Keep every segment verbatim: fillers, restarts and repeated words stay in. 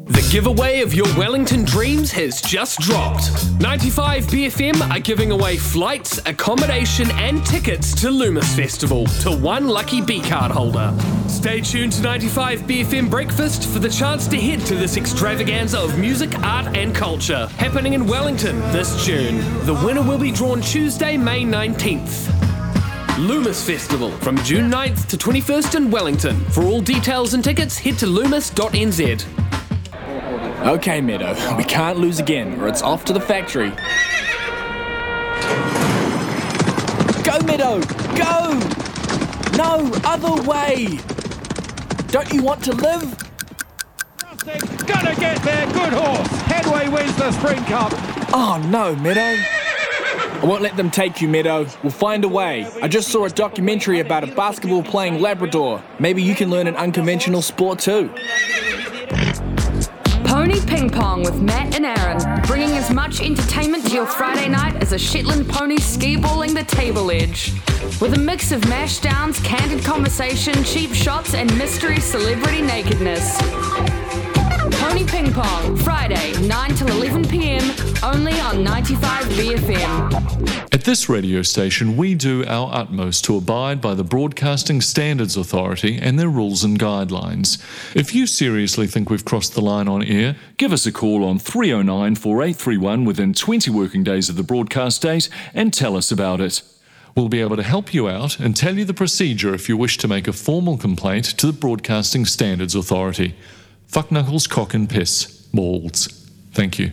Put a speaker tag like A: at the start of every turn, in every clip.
A: The giveaway of your Wellington dreams has just dropped. ninety-five B F M are giving away flights, accommodation and tickets to Loomis Festival to one lucky B-card holder. Stay tuned to ninety-five B F M Breakfast for the chance to head to this extravaganza of music, art and culture happening in Wellington this June. The winner will be drawn Tuesday, May nineteenth. Loomis Festival from June ninth to twenty-first in Wellington. For all details and tickets, head to loomis dot n z.
B: Okay, Meadow, we can't lose again, or it's off to the factory. Go, Meadow, go! No, other way! Don't you want to live?
C: Gonna get there, good horse. Headway wins the Spring Cup.
B: Oh no, Meadow. I won't let them take you, Meadow. We'll find a way. I just saw a documentary about a basketball-playing Labrador. Maybe you can learn an unconventional sport too.
D: Pony Ping Pong with Matt and Aaron, bringing as much entertainment to your Friday night as a Shetland pony ski-balling the table edge. With a mix of mash downs, candid conversation, cheap shots and mystery celebrity nakedness. Pony Ping Pong, Friday, nine till eleven p.m, only on ninety-five B F M.
E: At this radio station, we do our utmost to abide by the Broadcasting Standards Authority and their rules and guidelines. If you seriously think we've crossed the line on air, give us a call on three oh nine, four eight three one within twenty working days of the broadcast date and tell us about it. We'll be able to help you out and tell you the procedure if you wish to make a formal complaint to the Broadcasting Standards Authority. Fuck knuckles, cock and piss. Balls. Thank you.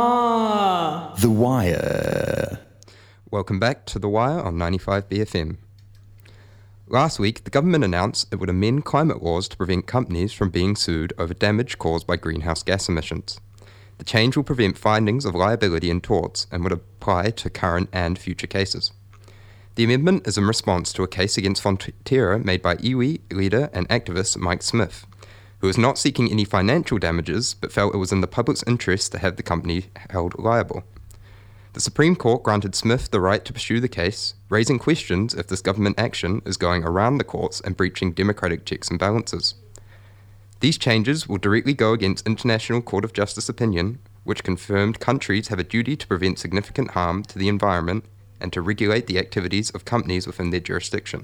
F: Ah.
G: The Wire.
H: Welcome back to The Wire on ninety-five B F M. Last week, the government announced it would amend climate laws to prevent companies from being sued over damage caused by greenhouse gas emissions. The change will prevent findings of liability in torts and would apply to current and future cases. The amendment is in response to a case against Fonterra made by iwi leader and activist Mike Smith, who was not seeking any financial damages but felt it was in the public's interest to have the company held liable. The Supreme Court granted Smith the right to pursue the case, raising questions if this government action is going around the courts and breaching democratic checks and balances. These changes will directly go against International Court of Justice opinion, which confirmed countries have a duty to prevent significant harm to the environment and to regulate the activities of companies within their jurisdiction.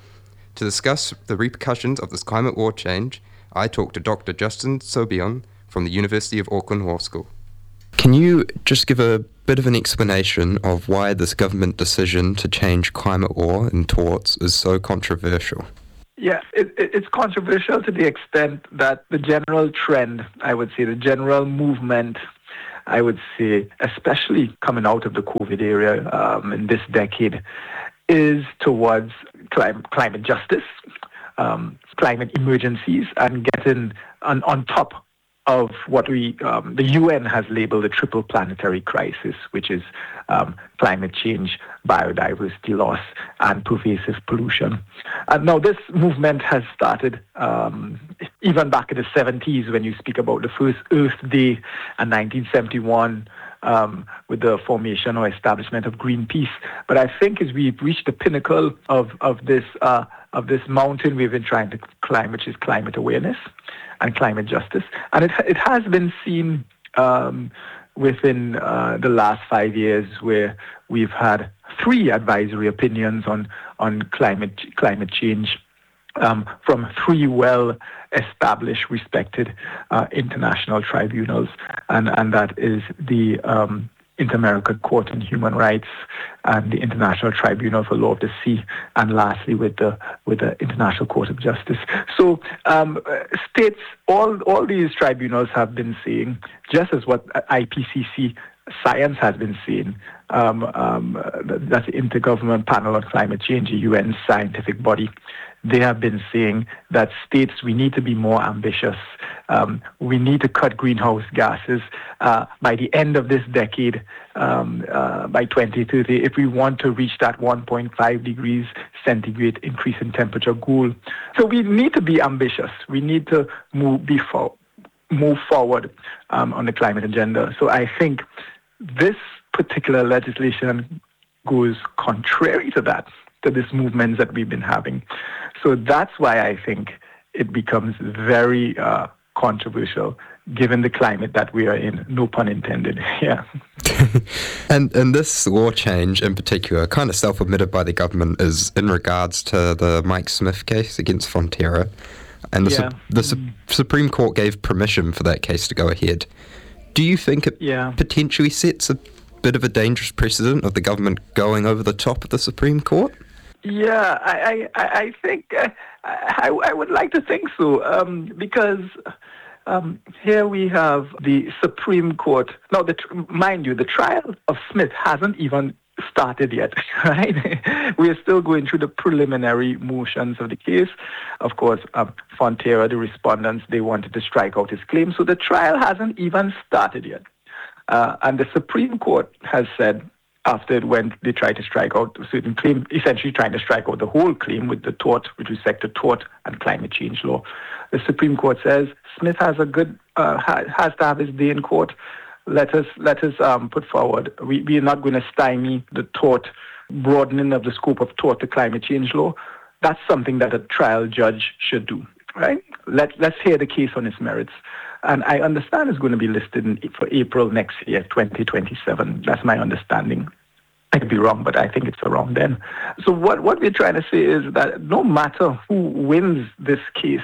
H: To discuss the repercussions of this climate law change, I talked to Doctor Justin Sobion from the University of Auckland Law School. Can you just give a bit of an explanation of why this government decision to change climate law in torts is so controversial?
I: Yeah, it, it's controversial to the extent that the general trend, I would say, the general movement, I would say, especially coming out of the COVID era um, in this decade, is towards clim- climate justice, um, climate emergencies, and getting on, on top of what we um, the U N has labeled the triple planetary crisis, which is um, climate change, biodiversity loss, and pervasive pollution. And now this movement has started um, even back in the seventies when you speak about the first Earth Day in nineteen seventy-one um, with the formation or establishment of Greenpeace. But I think as we've reached the pinnacle of, of this uh, of this mountain we've been trying to climb, which is climate awareness and climate justice. And it it has been seen um, within uh, the last five years where we've had three advisory opinions on, on climate climate change um, from three well-established, respected uh, international tribunals. And, and that is the um, Inter-American Court on Human Rights and the International Tribunal for Law of the Sea, and lastly with the with the International Court of Justice. So um, states, all all these tribunals have been saying, just as what I P C C science has been saying, um, um, that's the Intergovernmental Panel on Climate Change, a U N scientific body. They have been saying that states, we need to be more ambitious. Um, we need to cut greenhouse gases uh, by the end of this decade, um, uh, by twenty thirty, if we want to reach that one point five degrees centigrade increase in temperature goal. So we need to be ambitious. We need to move, be for, move forward um, on the climate agenda. So I think this particular legislation goes contrary to that, to this movement that we've been having. So that's why I think it becomes very uh, controversial given the climate that we are in. No pun intended. Yeah.
H: and and this law change in particular, kind of self-admitted by the government, is in regards to the Mike Smith case against Fonterra. And the,
I: yeah.
H: su- the su- Supreme Court gave permission for that case to go ahead. Do you think it
I: yeah.
H: potentially sets a bit of a dangerous precedent of the government going over the top of the Supreme Court?
I: Yeah, I I, I think uh, I, I would like to think so, um, because um, here we have the Supreme Court. Now, the, mind you, the trial of Smith hasn't even started yet, right? We're still going through the preliminary motions of the case. Of course, um, Fonterra, the respondents, they wanted to strike out his claim, so the trial hasn't even started yet. Uh, and the Supreme Court has said, after it went, they tried to strike out a certain claim, essentially trying to strike out the whole claim with the tort, with respect to tort and climate change law. The Supreme Court says Smith has a good, uh, has to have his day in court. Let us let us um, put forward. We we are not going to stymie the tort, broadening of the scope of tort to climate change law. That's something that a trial judge should do, right? Let let's hear the case on its merits. And I understand it's going to be listed in, for April next year, twenty twenty-seven. That's my understanding. I could be wrong, but I think it's around then. So what, what we're trying to say is that no matter who wins this case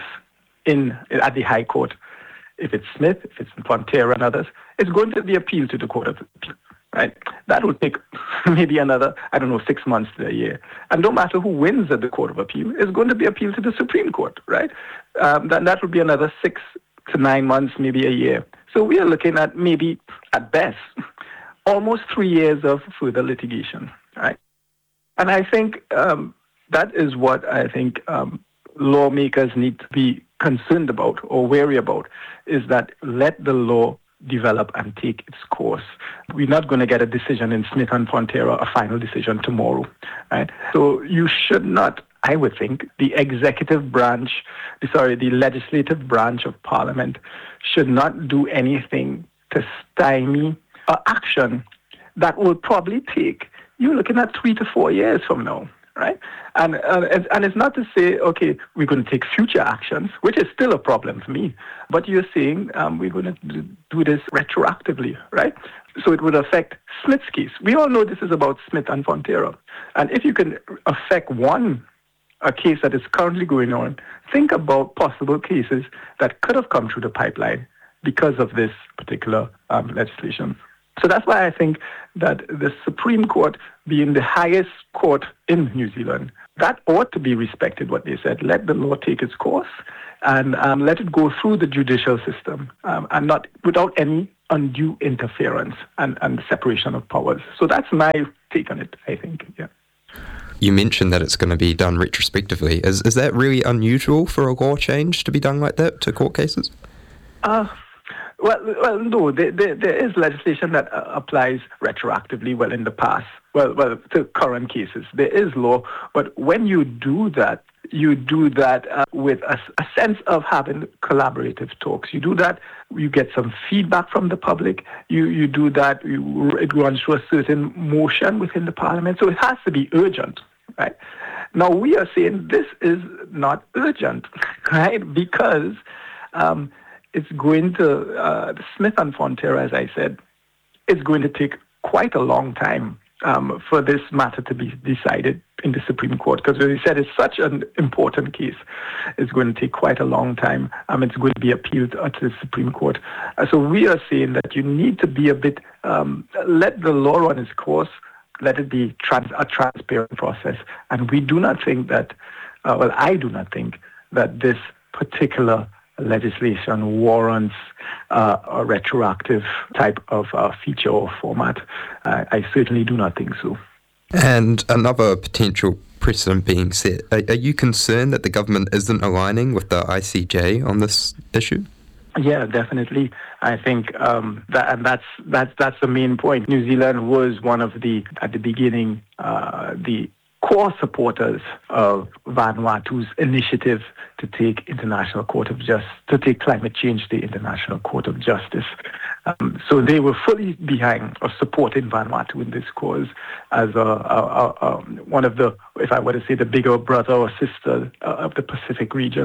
I: in at the High Court, if it's Smith, if it's Fonterra and others, it's going to be appealed to the Court of Appeal, right? That will take maybe another, I don't know, six months to a year. And no matter who wins at the Court of Appeal, it's going to be appealed to the Supreme Court, right? Um, that, that will be another six to nine months, maybe a year. So we are looking at maybe, at best, almost three years of further litigation, right? And I think um, that is what I think um, lawmakers need to be concerned about or wary about, is that let the law develop and take its course. We're not going to get a decision in Smith and Fonterra, a final decision tomorrow, right? So you should not, I would think, the executive branch, sorry, the legislative branch of Parliament should not do anything to stymie uh, action that will probably take, you're looking at three to four years from now, right? And, uh, and and it's not to say, okay, we're going to take future actions, which is still a problem for me, but you're saying um, we're going to do this retroactively, right? So it would affect Smith's case. We all know this is about Smith and Fonterra. And if you can affect one, a case that is currently going on, think about possible cases that could have come through the pipeline because of this particular um, legislation. So that's why I think that the Supreme Court, being the highest court in New Zealand, that ought to be respected, what they said. Let the law take its course and um, let it go through the judicial system um, and not without any undue interference and, and separation of powers. So that's my take on it, I think, yeah.
H: You mentioned that it's going to be done retrospectively. Is is that really unusual for a law change to be done like that to court cases?
I: Uh, well, well, no. There, there, there is legislation that uh, applies retroactively. Well, in the past, well, well, to current cases, there is law. But when you do that, you do that uh, with a, a sense of having collaborative talks. You do that, you get some feedback from the public. You you do that, you, it runs through a certain motion within the Parliament. So it has to be urgent, right? Now, we are saying this is not urgent, right? Because um, it's going to, uh, Smith and Fonterra, as I said, it's going to take quite a long time um, for this matter to be decided in the Supreme Court, because as you said, it's such an important case. It's going to take quite a long time. Um, it's going to be appealed to the Supreme Court. Uh, so we are saying that you need to be a bit, um, let the law run its course, let it be trans- a transparent process. And we do not think that, uh, well, I do not think that this particular legislation warrants uh, a retroactive type of uh, feature or format. Uh, I certainly do not think so.
H: And another potential precedent being set, are, are you concerned that the government isn't aligning with the I C J on this issue?
I: Yeah, definitely. I think um, that, and that's that's that's the main point. New Zealand was one of the at the beginning uh, the core supporters of Vanuatu's initiative to take International Court of Justice to take climate change to the International Court of Justice. Um, so they were fully behind or supporting Vanuatu in this cause as a, a, a, a, one of the, if I were to say, the bigger brother or sister uh, of the Pacific region.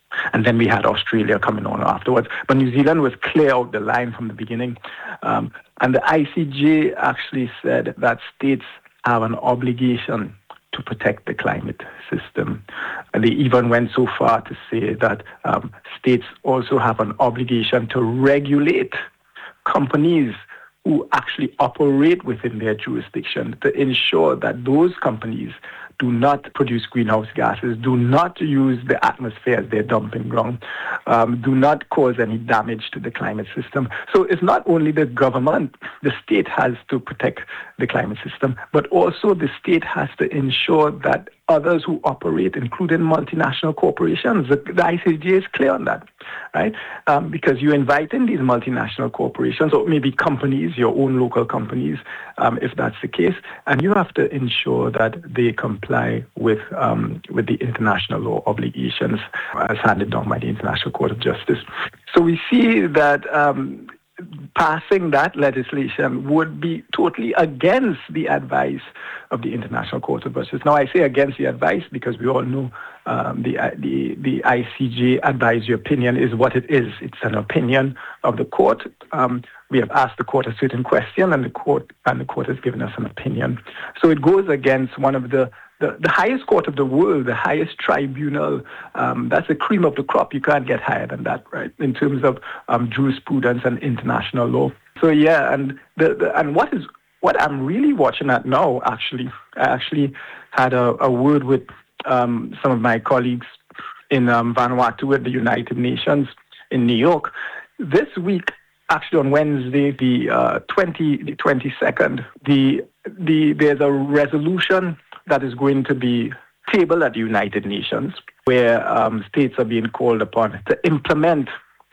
I: And then we had Australia coming on afterwards. But New Zealand was clear out the line from the beginning. Um, and the I C J actually said that states have an obligation to protect the climate system. And they even went so far to say that um, states also have an obligation to regulate companies who actually operate within their jurisdiction to ensure that those companies do not produce greenhouse gases, do not use the atmosphere as their dumping ground, um, do not cause any damage to the climate system. So it's not only the government, the state has to protect the climate system, but also the state has to ensure that others who operate, including multinational corporations, the, the I C J is clear on that, right? Um, because you invite in these multinational corporations, or maybe companies, your own local companies, um, if that's the case, and you have to ensure that they comply with um, with the international law obligations as handed down by the International Court of Justice. So we see that um, passing that legislation would be totally against the advice of the International Court of Justice. Now, I say against the advice because we all know um, the, the the I C J advisory opinion is what it is. It's an opinion of the court. Um, we have asked the court a certain question, and the court and the court has given us an opinion. So it goes against one of the The, the highest court of the world, the highest tribunal. Um, that's the cream of the crop. You can't get higher than that, right, in terms of um, jurisprudence and international law. So yeah, and the, the and what is what I'm really watching at now, actually, I actually had a, a word with um, some of my colleagues in um, Vanuatu at the United Nations in New York. This week, actually on Wednesday, the uh, twenty, the twenty-second, the the there's a resolution that is going to be tabled at the United Nations, where um, states are being called upon to implement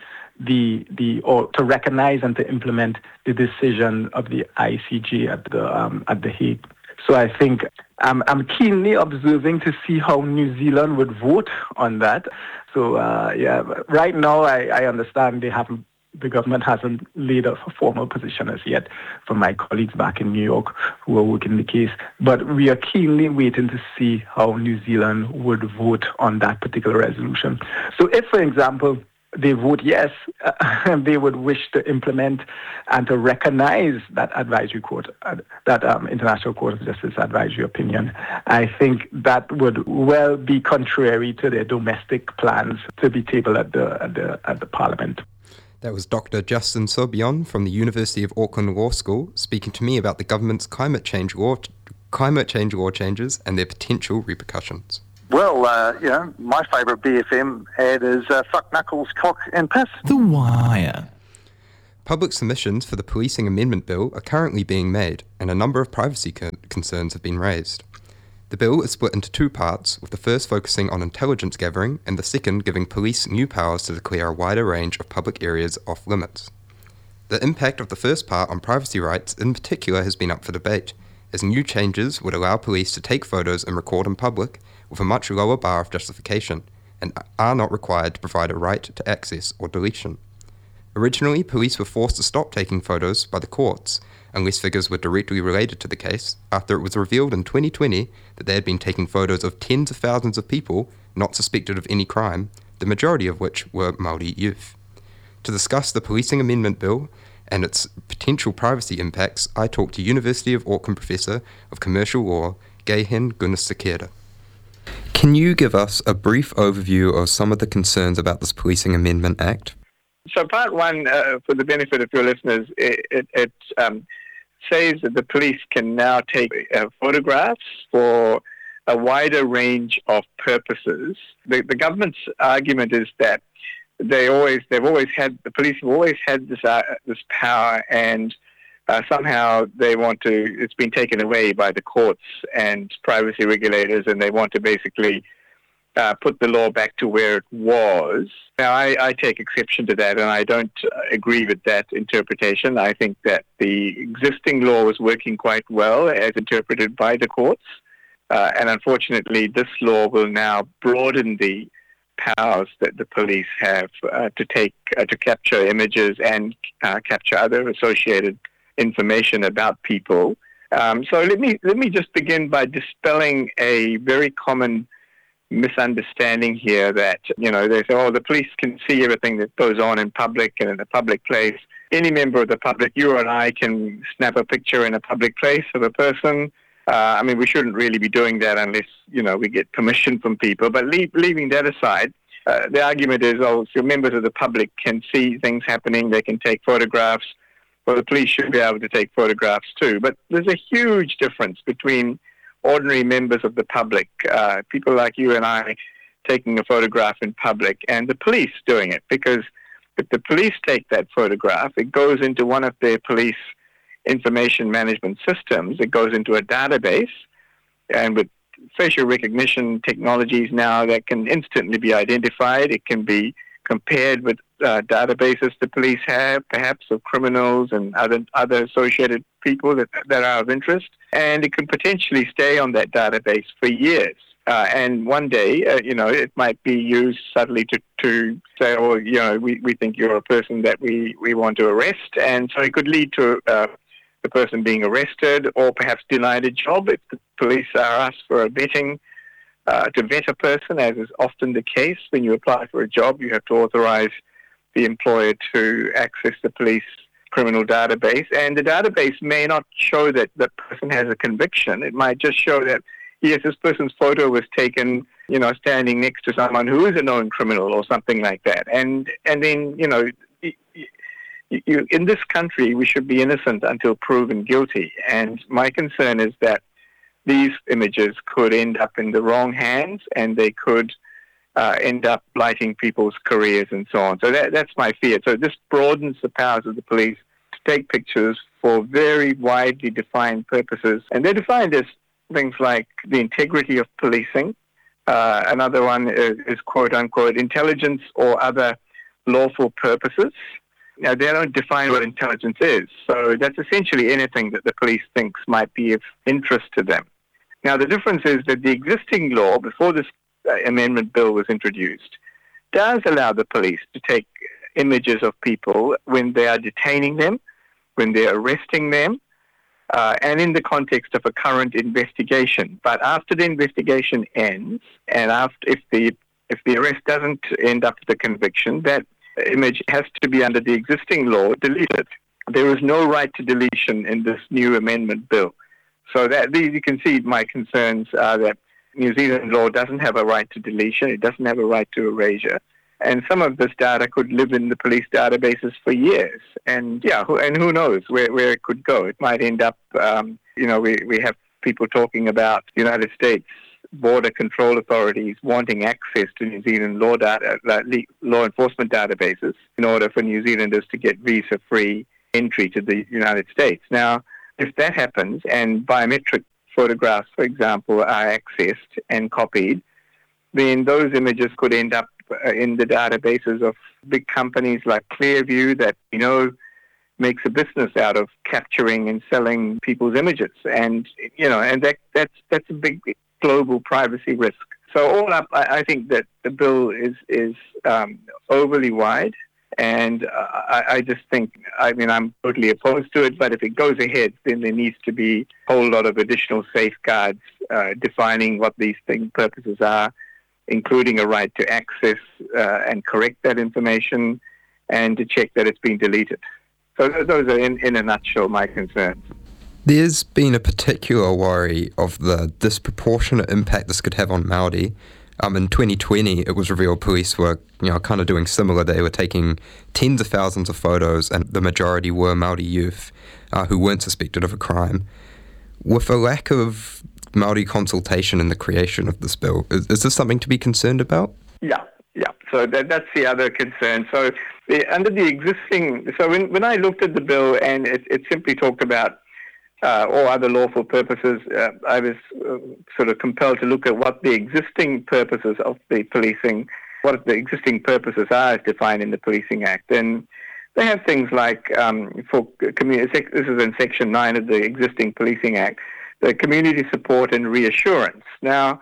I: the the or to recognize and to implement the decision of the I C J at the um, at the Hague. So I think I'm I'm keenly observing to see how New Zealand would vote on that. So uh, yeah, right now I, I understand they haven't. The government hasn't laid a formal position as yet from my colleagues back in New York who are working the case. But we are keenly waiting to see how New Zealand would vote on that particular resolution. So if, for example, they vote yes, uh, they would wish to implement and to recognize that advisory court, uh, that um, International Court of Justice advisory opinion, I think that would well be contrary to their domestic plans to be tabled at the at the at the Parliament.
H: That was Doctor Justin Sobion from the University of Auckland Law School speaking to me about the government's climate change law, climate change law changes and their potential repercussions.
G: Well, uh, you know, my favourite B F M ad is uh, fuck knuckles, cock and piss.
J: The Wire.
H: Public submissions for the Policing Amendment Bill are currently being made, and a number of privacy co- concerns have been raised. The bill is split into two parts, with the first focusing on intelligence gathering and the second giving police new powers to declare a wider range of public areas off limits. The impact of the first part on privacy rights in particular has been up for debate, as new changes would allow police to take photos and record in public with a much lower bar of justification, and are not required to provide a right to access or deletion. Originally, police were forced to stop taking photos by the courts, unless figures were directly related to the case, after it was revealed in twenty twenty that they had been taking photos of tens of thousands of people not suspected of any crime, the majority of which were Māori youth. To discuss the Policing Amendment Bill and its potential privacy impacts, I talked to University of Auckland Professor of Commercial Law, Gehen Gunastakera. Can you give us a brief overview of some of the concerns about this Policing Amendment Act?
G: So part one, uh, for the benefit of your listeners, it, it, it um, says that the police can now take uh, photographs for a wider range of purposes. The, the government's argument is that they always, they've always had, the police have always had this uh, this power, and uh, somehow they want to, it's been taken away by the courts and privacy regulators, and they want to basically Uh, put the law back to where it was. Now, I, I take exception to that, and I don't uh, agree with that interpretation. I think that the existing law was working quite well as interpreted by the courts, uh, and unfortunately this law will now broaden the powers that the police have uh, to take, uh, to capture images and uh, capture other associated information about people. Um, so let me, let me just begin by dispelling a very common misunderstanding here that, you know, they say, oh, the police can see everything that goes on in public and in a public place. Any member of the public, you and I, can snap a picture in a public place of a person. Uh, I mean, we shouldn't really be doing that unless, you know, we get permission from people. But leave, leaving that aside, uh, the argument is, oh, so members of the public can see things happening, they can take photographs. Well, the police should be able to take photographs too. But there's a huge difference between ordinary members of the public, uh, people like you and I, taking a photograph in public, and the police doing it. Because if the police take that photograph, it goes into one of their police information management systems. It goes into a database, and with facial recognition technologies now, that can instantly be identified. It can be compared with uh, databases the police have, perhaps of criminals and other other associated people that, that are of interest, and it could potentially stay on that database for years. Uh, and one day, uh, you know, it might be used subtly to, to say, oh, you know, we, we think you're a person that we, we want to arrest, and so it could lead to uh, the person being arrested or perhaps denied a job if the police are asked for a vetting, uh, to vet a person, as is often the case. When you apply for a job, you have to authorize the employer to access the police criminal database, and the database may not show that the person has a conviction. It might just show that, yes, this person's photo was taken, you know, standing next to someone who is a known criminal or something like that. And and then, you know, you, you, in this country, we should be innocent until proven guilty. And my concern is that these images could end up in the wrong hands, and they could uh, end up blighting people's careers and so on. So that, that's my fear. So this broadens the powers of the police to take pictures for very widely defined purposes. And they're defined as things like the integrity of policing. Uh, another one is, is quote-unquote intelligence or other lawful purposes. Now, they don't define what intelligence is, so that's essentially anything that the police thinks might be of interest to them. Now, the difference is that the existing law, before this uh, amendment bill was introduced, does allow the police to take images of people when they are detaining them, when they're arresting them, Uh, and in the context of a current investigation. But after the investigation ends, and after if the if the arrest doesn't end up with a conviction, that image has to be, under the existing law, deleted. There is no right to deletion in this new amendment bill. So that these, you can see my concerns are that New Zealand law doesn't have a right to deletion. It doesn't have a right to erasure. And some of this data could live in the police databases for years. And yeah, who, and who knows where, where it could go. It might end up, um, you know, we, we have people talking about the United States border control authorities wanting access to New Zealand law data, law enforcement databases in order for New Zealanders to get visa-free entry to the United States. Now, if that happens and biometric photographs, for example, are accessed and copied, then those images could end up in the databases of big companies like Clearview that, you know, makes a business out of capturing and selling people's images. And, you know, and that that's that's a big global privacy risk. So all up, I, I think that the bill is, is um, overly wide. And uh, I, I just think, I mean, I'm totally opposed to it, but if it goes ahead, then there needs to be a whole lot of additional safeguards uh, defining what these thing purposes are, including a right to access uh, and correct that information and to check that it's been deleted. So those are, in, in a nutshell, my concerns.
H: There's been a particular worry of the disproportionate impact this could have on Māori. Um, in twenty twenty, it was revealed police were, you know, kind of doing similar. They were taking tens of thousands of photos, and the majority were Māori youth uh, who weren't suspected of a crime. With a lack of Māori consultation in the creation of this bill, is, is this something to be concerned about?
G: Yeah, yeah. So that, that's the other concern. So the, under the existing, so when, when I looked at the bill and it, it simply talked about uh, all other lawful purposes, uh, I was uh, sort of compelled to look at what the existing purposes of the policing, what the existing purposes are as defined in the Policing Act. And they have things like, um, for community, this is in Section nine of the existing Policing Act, the community support and reassurance. Now,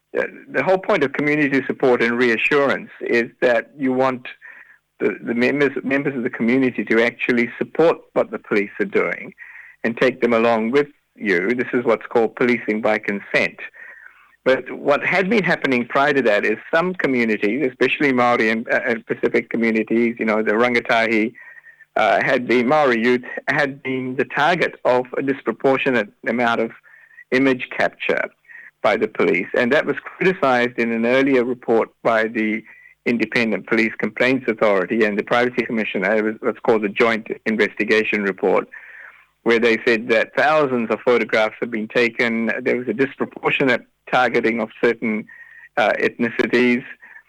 G: the whole point of community support and reassurance is that you want the, the members, members of the community to actually support what the police are doing and take them along with you. This is what's called policing by consent. But what had been happening prior to that is some communities, especially Maori and, uh, and Pacific communities, you know, the Rangatahi, uh, had been, Maori youth had been the target of a disproportionate amount of image capture by the police. And that was criticized in an earlier report by the Independent Police Complaints Authority and the Privacy Commissioner. It was what's called the Joint Investigation Report, where they said that thousands of photographs have been taken. There was a disproportionate targeting of certain uh, ethnicities.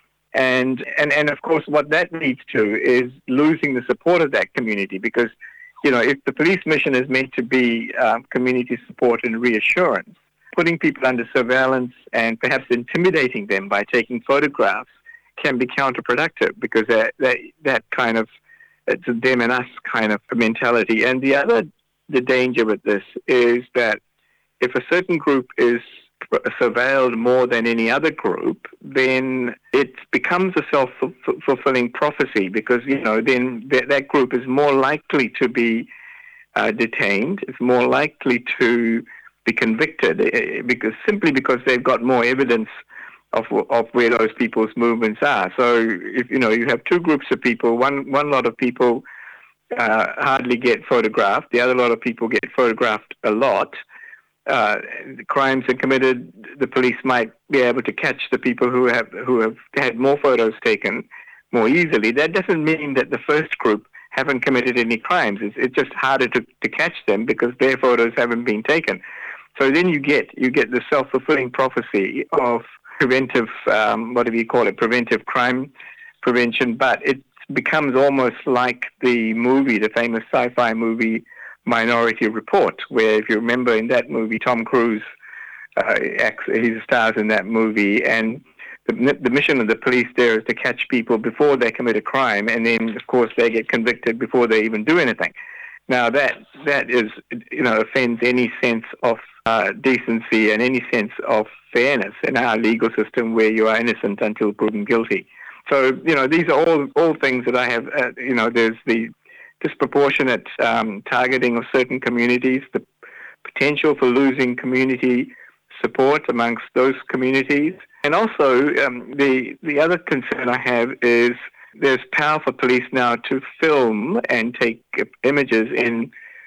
G: And, and, and of course, what that leads to is losing the support of that community because, you know, if the police mission is meant to be um, community support and reassurance, putting people under surveillance and perhaps intimidating them by taking photographs can be counterproductive because that, that, that kind of, it's a them and us kind of mentality. And the other, the danger with this is that if a certain group is surveilled more than any other group, then it becomes a self-fulfilling prophecy because, you know, then th- that group is more likely to be uh, detained, it's more likely to be convicted uh, because simply because they've got more evidence of of where those people's movements are. So, if you know, you have two groups of people, one, one lot of people uh, hardly get photographed, the other lot of people get photographed a lot, Uh, crimes are committed, the police might be able to catch the people who have who have had more photos taken more easily. That doesn't mean that the first group haven't committed any crimes. It's, it's just harder to, to catch them because their photos haven't been taken. So then you get you get the self-fulfilling prophecy of preventive, um, what do you call it, preventive crime prevention, but it becomes almost like the movie, the famous sci-fi movie Minority Report, where if you remember in that movie, Tom Cruise, uh, acts, he stars in that movie, and the, the mission of the police there is to catch people before they commit a crime, and then, of course, they get convicted before they even do anything. Now, that that is, you know, offends any sense of uh, decency and any sense of fairness in our legal system where you are innocent until proven guilty. So, you know, these are all, all things that I have, uh, you know, there's the disproportionate um, targeting of certain communities, the potential for losing community support amongst those communities. And also, um, the the other concern I have is there's power for police now to film and take images in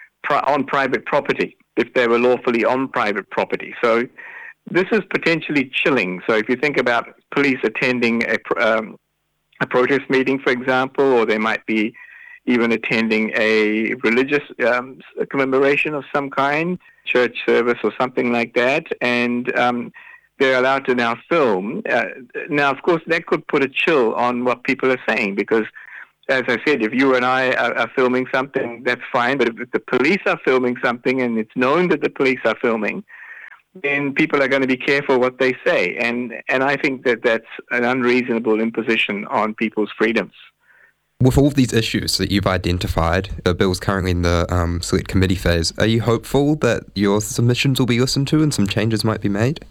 G: on private property if they were lawfully on private property. So this is potentially chilling. So if you think about police attending a, um, a protest meeting, for example, or they might be even attending a religious um, commemoration of some kind, church service or something like that, and um, they're allowed to now film. Uh, now, of course, that could put a chill on what people are saying because, as I said, if you and I are, are filming something, that's fine, but if the police are filming something and it's known that the police are filming, then people are going to be careful what they say, and, and I think that that's an unreasonable imposition on people's freedoms.
H: With all of these issues that you've identified, the bill's currently in the um, select committee phase. Are you hopeful that your submissions will be listened to and some changes might be made?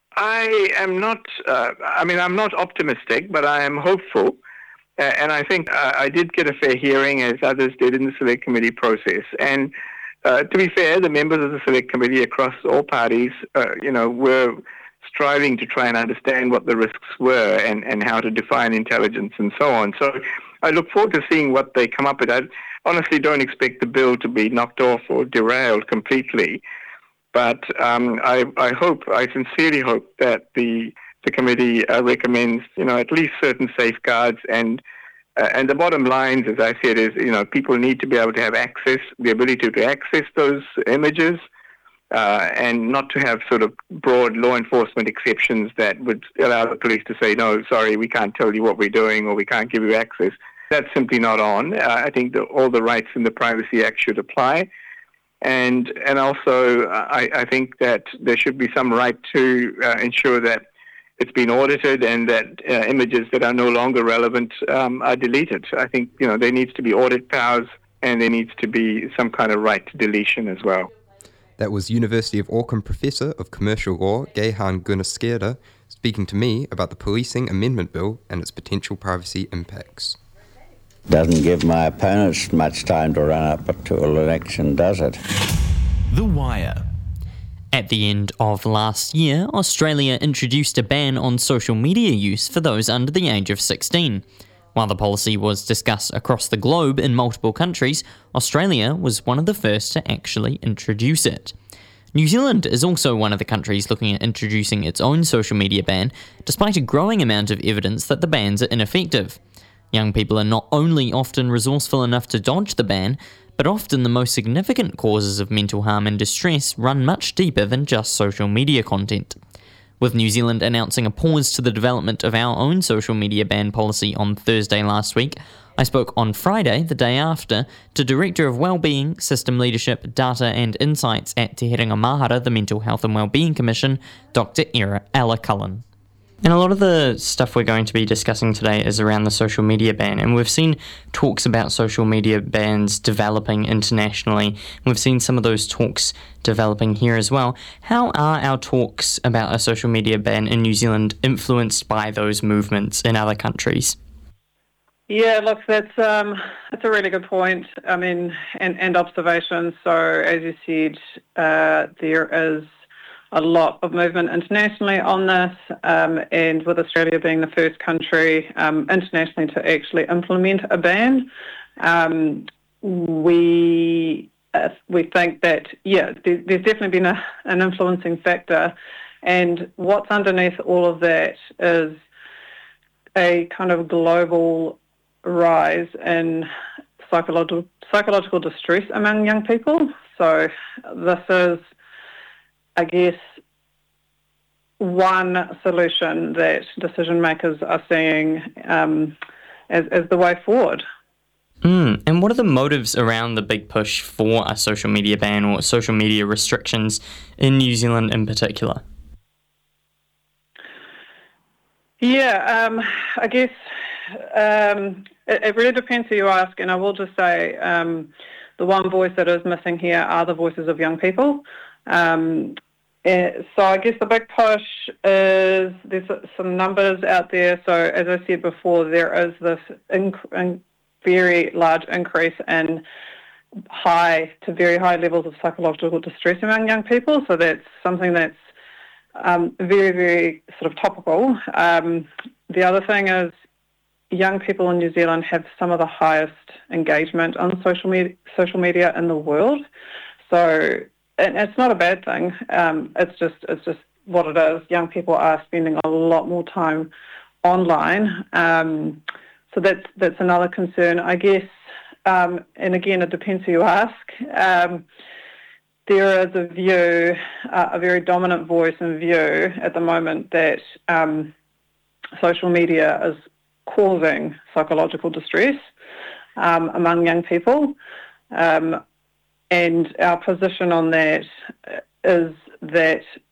G: I am not, uh, I mean, I'm not optimistic, but I am hopeful. Uh, and I think uh, I did get a fair hearing, as others did, in the select committee process. And uh, to be fair, the members of the select committee across all parties, uh, you know, were striving to try and understand what the risks were and, and how to define intelligence and so on. So I look forward to seeing what they come up with. I honestly don't expect the bill to be knocked off or derailed completely, but um, I, I hope, I sincerely hope that the the committee uh, recommends, you know, at least certain safeguards. And uh, and the bottom lines, as I said, is, you know, people need to be able to have access, the ability to access those images, uh, and not to have sort of broad law enforcement exceptions that would allow the police to say, no, sorry, we can't tell you what we're doing or we can't give you access. That's simply not on. Uh, I think that all the rights in the Privacy Act should apply. And and also, I, I think that there should be some right to uh, ensure that it's been audited and that uh, images that are no longer relevant um, are deleted. I think, you know, there needs to be audit powers and there needs to be some kind of right to deletion as well.
H: That was University of Auckland Professor of Commercial Law, Gehan Gunaskerda, speaking to me about the Policing Amendment Bill and its potential privacy impacts.
J: Doesn't give my opponents much time to run up to an election, does it?
K: The Wire. At the end of last year, Australia introduced a ban on social media use for those under the age of sixteen. While the policy was discussed across the globe in multiple countries, Australia was one of the first to actually introduce it. New Zealand is also one of the countries looking at introducing its own social media ban, despite a growing amount of evidence that the bans are ineffective. Young people are not only often resourceful enough to dodge the ban, but often the most significant causes of mental harm and distress run much deeper than just social media content. With New Zealand announcing a pause to the development of our own social media ban policy on Thursday last week, I spoke on Friday, the day after, to Director of Wellbeing, System Leadership, Data and Insights at Te Herenga Mahara, the Mental Health and Wellbeing Commission, Doctor Ella Cullen. And a lot of the stuff we're going to be discussing today is around the social media ban, and we've seen talks about social media bans developing internationally. We've seen some of those talks developing here as well. How are our talks about a social media ban in New Zealand influenced by those movements in other countries?
L: Yeah, look, that's um, that's a really good point. I mean, and, and observation. So, as you said, uh, there is a lot of movement internationally on this, um, and with Australia being the first country um, internationally to actually implement a ban, um, we uh, we think that, yeah, there, there's definitely been a, an influencing factor, and what's underneath all of that is a kind of global rise in psychological psychological distress among young people. So this is, I guess, one solution that decision makers are seeing um, as, as the way forward.
K: Mm, and what are the motives around the big push for a social media ban or social media restrictions in New Zealand in particular?
L: Yeah, um, I guess um, it, it really depends who you ask, and I will just say um, the one voice that is missing here are the voices of young people. Um, so I guess the big push is there's some numbers out there. So as I said before, there is this inc- in very large increase in high to very high levels of psychological distress among young people. So that's something that's um, very, very sort of topical. Um, the other thing is young people in New Zealand have some of the highest engagement on social media, social media in the world. So and it's not a bad thing. Um, it's just it's just what it is. Young people are spending a lot more time online. Um, so that's that's another concern, I guess. Um, and again, it depends who you ask. Um, there is a view, uh, a very dominant voice and view at the moment that um, social media is causing psychological distress um, among young people. Um, And our position on that is that